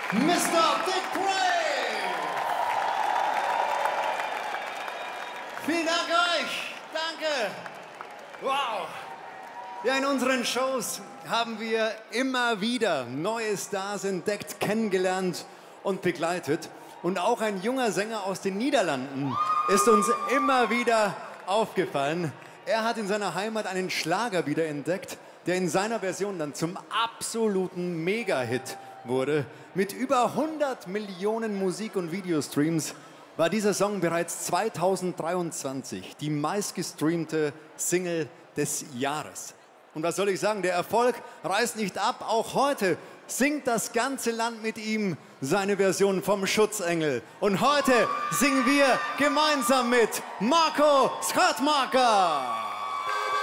Mr. Dick Brave. Vielen Dank euch. Danke. Wow. Ja, in unseren Shows haben wir immer wieder neue Stars entdeckt, kennengelernt und begleitet. Und auch ein junger Sänger aus den Niederlanden ist uns immer wieder aufgefallen. Er hat in seiner Heimat einen Schlager wiederentdeckt, der in seiner Version dann zum absoluten Mega-Hit wurde. Mit über 100 Millionen Musik- und Videostreams war dieser Song bereits 2023 die meistgestreamte Single des Jahres. Und was soll ich sagen, der Erfolg reißt nicht ab. Auch heute singt das ganze Land mit ihm seine Version vom Schutzengel. Und heute singen wir gemeinsam mit Marco Schatzmacher.